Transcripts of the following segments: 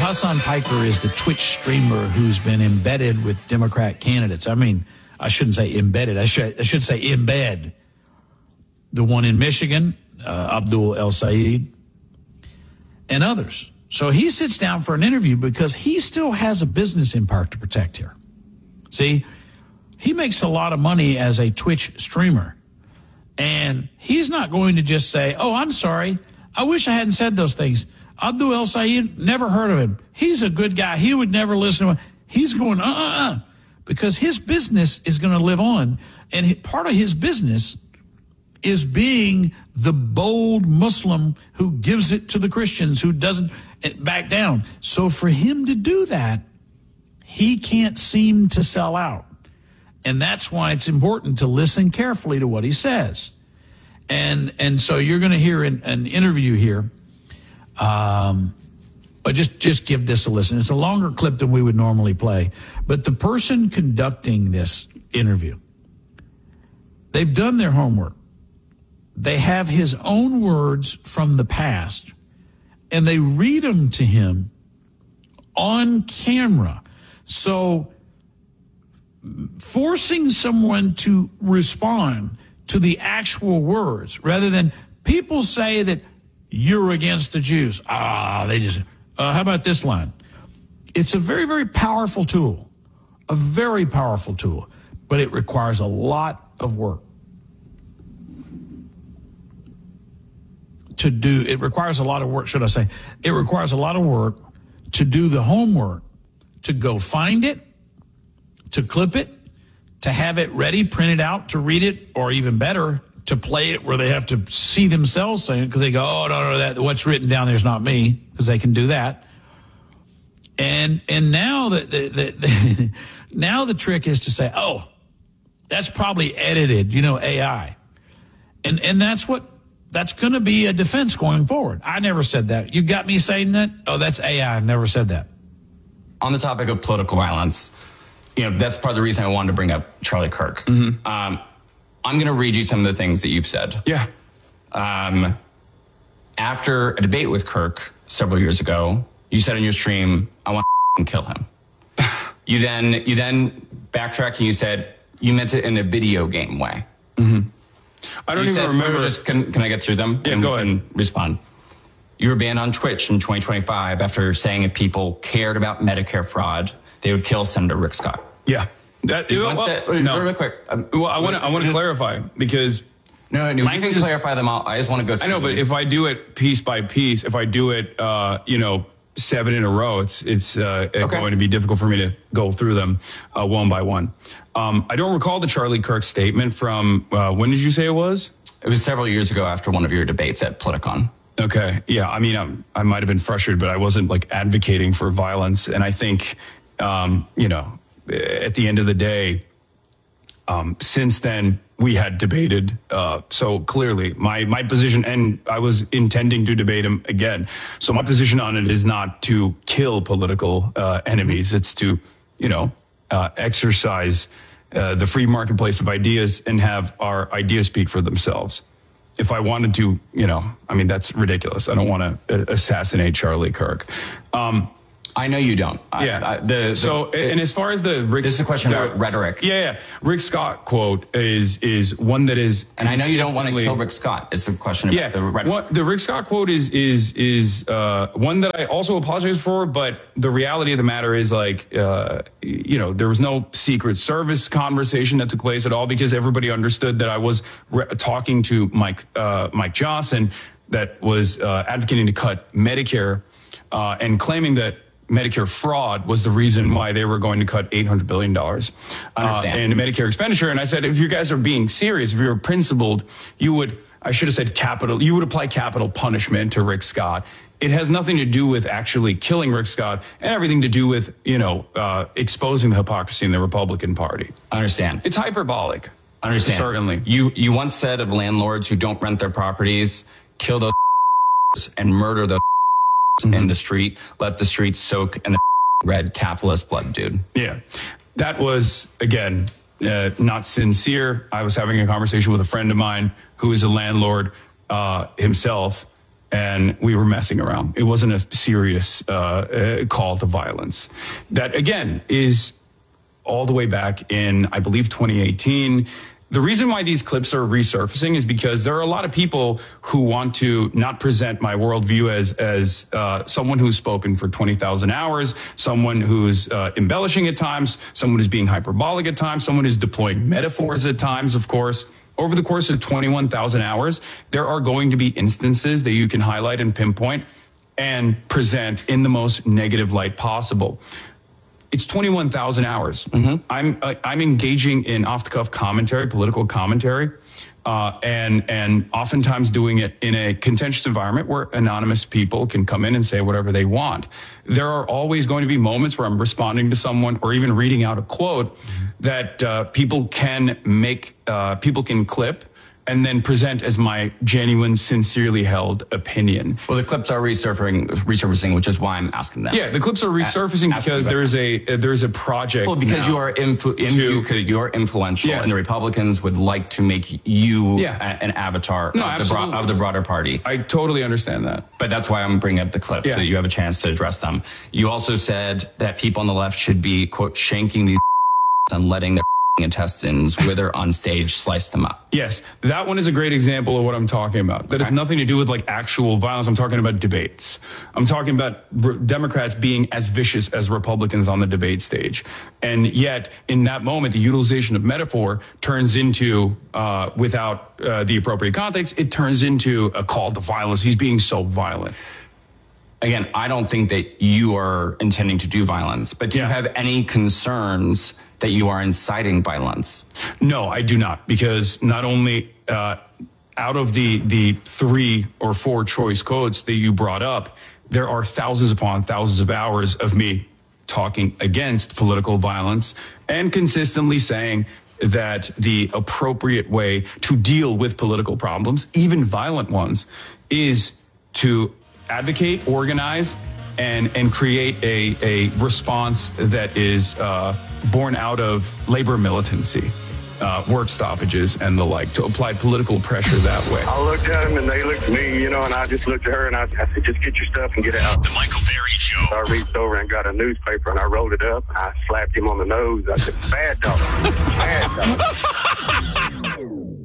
Hassan Piker is the Twitch streamer who's been embedded with Democrat candidates. I mean, I shouldn't say embedded. I should say embed. The one in Michigan, Abdul El Sayed, and others. So he sits down for an interview because he still has a business empire to protect here. See, he makes a lot of money as a Twitch streamer. And he's not going to just say, oh, I'm sorry, I wish I hadn't said those things. Abdul El Sayed, never heard of him. He's a good guy. He would never listen to him. He's going, because his business is going to live on. And part of his business is being the bold Muslim who gives it to the Christians, who doesn't back down. So for him to do that, he can't seem to sell out. And that's why it's important to listen carefully to what he says. And so you're going to hear an interview here. But just give this a listen. It's a longer clip than we would normally play. But the person conducting this interview, they've done their homework. They have his own words from the past, and they read them to him on camera. So forcing someone to respond to the actual words rather than people say that you're against the Jews. They just, how about this line? It's a very, very powerful tool, a very powerful tool, but it requires a lot of work to do. It requires a lot of work, should I say. It requires a lot of work to do the homework, to go find it, to clip it, to have it ready, printed out, to read it, or even better, to play it where they have to see themselves saying it because they go, oh, no, that what's written down there is not me, because they can do that. And now now the trick is to say, oh, that's probably edited, AI. And that's going to be a defense going forward. I never said that. You got me saying that? Oh, that's AI. I never said that. On the topic of political violence, that's part of the reason I wanted to bring up Charlie Kirk. Mm-hmm. I'm going to read you some of the things that you've said. Yeah. After a debate with Kirk several years ago, you said in your stream, I want to kill him. You then backtracked and you said you meant it in a video game way. Mm-hmm. I don't even remember. Can I get through them? Yeah, go ahead. And respond. You were banned on Twitch in 2025 after saying if people cared about Medicare fraud, they would kill Senator Rick Scott. Yeah. No. Real quick. I want to clarify because no, you can clarify them all. I just want to go through. I know, but if I do it piece by piece, if I do it, 7 in a row, it's going to be difficult for me to go through them one by one. I don't recall the Charlie Kirk statement from when did you say it was? It was several years ago after one of your debates at Politicon. Okay. Yeah. I mean, I might have been frustrated, but I wasn't advocating for violence. And I think, at the end of the day, since then we had debated. So clearly my position, and I was intending to debate him again. So my position on it is not to kill political enemies. It's to, exercise the free marketplace of ideas and have our ideas speak for themselves. If I wanted to, that's ridiculous. I don't want to assassinate Charlie Kirk. I know you don't. And as far as the Rick, this is a question about rhetoric. Yeah. Rick Scott quote is one that is, and I know you don't want to kill Rick Scott. It's a question about the rhetoric. The Rick Scott quote is one that I also apologize for, but the reality of the matter is there was no Secret Service conversation that took place at all because everybody understood that I was talking to Mike Johnson that was advocating to cut Medicare and claiming that Medicare fraud was the reason why they were going to cut $800 billion in Medicare expenditure. And I said, if you guys are being serious, if you're principled, I should have said you would apply capital punishment to Rick Scott. It has nothing to do with actually killing Rick Scott and everything to do with, exposing the hypocrisy in the Republican Party. Understand. It's hyperbolic. Understand. Certainly. You once said of landlords who don't rent their properties, kill those and murder those in the street, let the streets soak in the red capitalist blood, dude. Yeah. That was, again, not sincere. I was having a conversation with a friend of mine who is a landlord himself, and we were messing around. It wasn't a serious call to violence. That, again, is all the way back in, I believe, 2018. The reason why these clips are resurfacing is because there are a lot of people who want to not present my worldview as someone who's spoken for 20,000 hours, someone who's embellishing at times, someone who's being hyperbolic at times, someone who's deploying metaphors at times, of course. Over the course of 21,000 hours, there are going to be instances that you can highlight and pinpoint and present in the most negative light possible. It's 21,000 hours. Mm-hmm. I'm engaging in off-the-cuff commentary, political commentary, and oftentimes doing it in a contentious environment where anonymous people can come in and say whatever they want. There are always going to be moments where I'm responding to someone or even reading out a quote that people can clip and then present as my genuine, sincerely held opinion. Well, the clips are resurfacing, which is why I'm asking them. Yeah, the clips are resurfacing because there's a project. Well, because you are you're influential, and the Republicans would like to make you an avatar of the broader party. I totally understand that, but that's why I'm bringing up the clips so that you have a chance to address them. You also said that people on the left should be quote shanking these and letting their intestines wither on stage, slice them up. Yes, that one is a great example of what I'm talking about. That has nothing to do with like actual violence. I'm talking about debates. I'm talking about Democrats being as vicious as Republicans on the debate stage. And yet, in that moment, the utilization of metaphor turns into, without the appropriate context, it turns into a call to violence. He's being so violent. Again, I don't think that you are intending to do violence, but do you have any concerns that you are inciting violence? No, I do not, because not only out of the 3 or 4 choice quotes that you brought up, there are thousands upon thousands of hours of me talking against political violence and consistently saying that the appropriate way to deal with political problems, even violent ones, is to advocate, organize, and create a response that is born out of labor militancy, work stoppages, and the like, to apply political pressure that way. I looked at them and they looked at me, and I just looked at her and I said, just get your stuff and get out. The Michael Berry Show. So I reached over and got a newspaper and I rolled it up. I slapped him on the nose. I said, bad dog. Bad dog.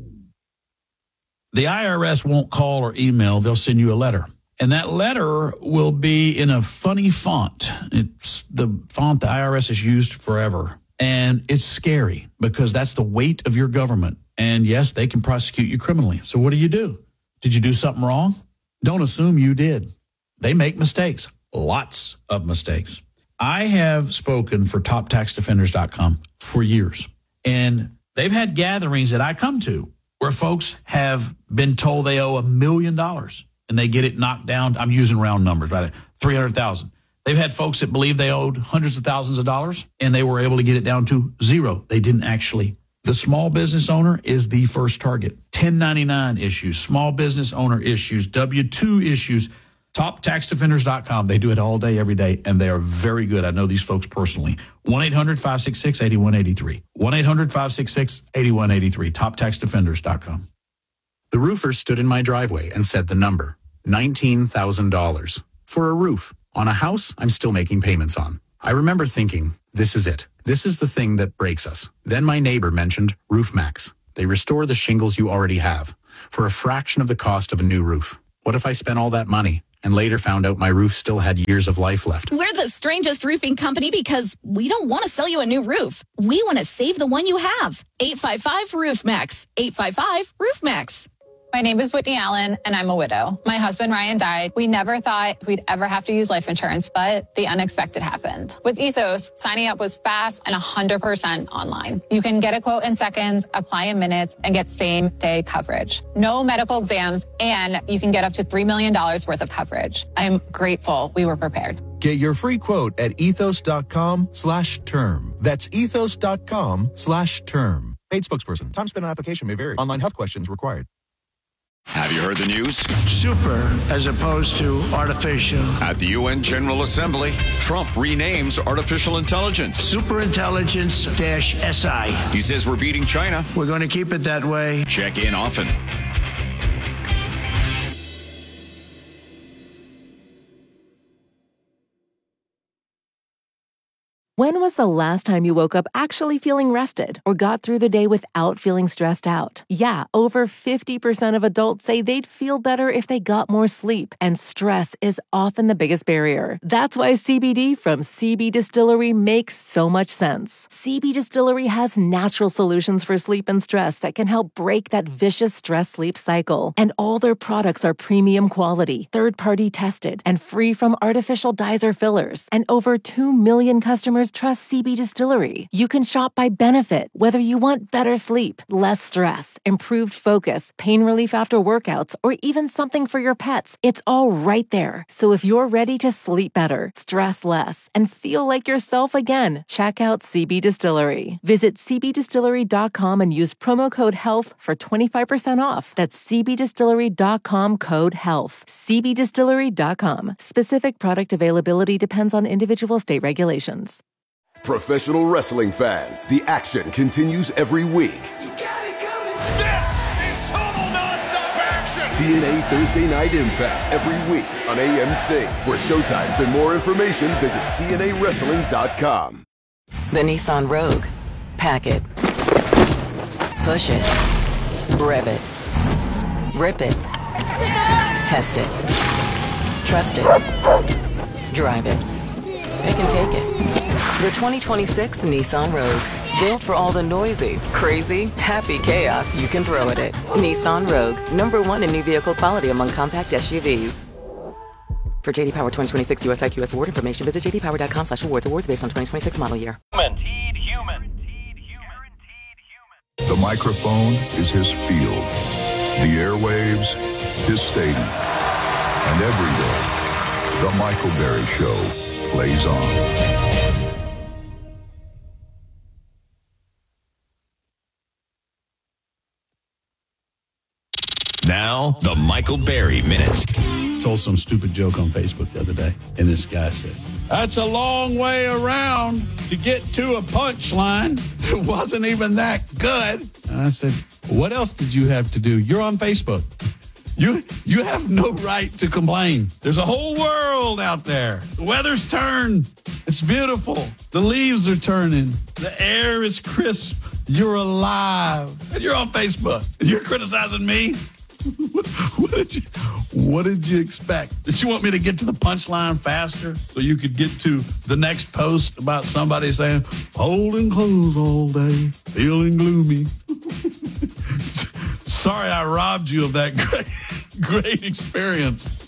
The IRS won't call or email. They'll send you a letter. And that letter will be in a funny font. It's the font the IRS has used forever. And it's scary because that's the weight of your government. And yes, they can prosecute you criminally. So what do? Did you do something wrong? Don't assume you did. They make mistakes, lots of mistakes. I have spoken for TopTaxDefenders.com for years. And they've had gatherings that I come to where folks have been told they owe $1 million. And they get it knocked down. I'm using round numbers, right? 300,000. They've had folks that believe they owed hundreds of thousands of dollars, and they were able to get it down to zero. They didn't actually. The small business owner is the first target. 1099 issues, small business owner issues, W-2 issues. TopTaxDefenders.com. They do it all day, every day, and they are very good. I know these folks personally. 1-800-566-8183. 1-800-566-8183. TopTaxDefenders.com. The roofer stood in my driveway and said the number, $19,000. For a roof. On a house I'm still making payments on. I remember thinking, this is it. This is the thing that breaks us. Then my neighbor mentioned RoofMax. They restore the shingles you already have for a fraction of the cost of a new roof. What if I spent all that money and later found out my roof still had years of life left? We're the strangest roofing company because we don't want to sell you a new roof. We want to save the one you have. 855-ROOFMAX. 855-ROOFMAX. My name is Whitney Allen, and I'm a widow. My husband, Ryan, died. We never thought we'd ever have to use life insurance, but the unexpected happened. With Ethos, signing up was fast and 100% online. You can get a quote in seconds, apply in minutes, and get same-day coverage. No medical exams, and you can get up to $3 million worth of coverage. I'm grateful we were prepared. Get your free quote at ethos.com/term. That's ethos.com/term. Paid spokesperson. Time spent on application may vary. Online health questions required. Have you heard the news? Super as opposed to artificial. At the UN General Assembly, Trump renames artificial intelligence Superintelligence-SI. He says we're beating China. We're going to keep it that way. Check in often. When was the last time you woke up actually feeling rested or got through the day without feeling stressed out? Yeah, over 50% of adults say they'd feel better if they got more sleep, and stress is often the biggest barrier. That's why CBD from CB Distillery makes so much sense. CB Distillery has natural solutions for sleep and stress that can help break that vicious stress-sleep cycle. And all their products are premium quality, third-party tested, and free from artificial dyes or fillers. And over 2 million customers trust CB Distillery. You can shop by benefit, whether you want better sleep, less stress, improved focus, pain relief after workouts, or even something for your pets. It's all right there. So if you're ready to sleep better, stress less, and feel like yourself again, check out CB Distillery. Visit cbdistillery.com and use promo code HEALTH for 25% off. That's cbdistillery.com, code HEALTH. cbdistillery.com. Specific product availability depends on individual state regulations. Professional wrestling fans, the action continues every week. This is total nonstop action. TNA Thursday Night Impact every week on AMC. For showtimes and more information, visit TNAWrestling.com. The Nissan Rogue. Pack it. Push it. Rev it. Rip it. Test it. Trust it. Drive it. It can take it. The 2026 Nissan Rogue. Built for all the noisy, crazy, happy chaos you can throw at it. Nissan Rogue. #1 in new vehicle quality among compact SUVs. For JD Power 2026 US IQS award information, visit jdpower.com/awards. Awards based on 2026 model year. The microphone is his field. The airwaves, his stadium. And every day, The Michael Berry Show plays on. Now, the Michael Berry Minute. Told some stupid joke on Facebook the other day, and this guy says, "That's a long way around to get to a punchline. It wasn't even that good." And I said, "What else did you have to do? You're on Facebook. You have no right to complain. There's a whole world out there. The weather's turned. It's beautiful. The leaves are turning. The air is crisp. You're alive. And you're on Facebook. And you're criticizing me? What did you expect? Did you want me to get to the punchline faster so you could get to the next post about somebody saying, holding clothes all day, feeling gloomy? Sorry I robbed you of that great experience.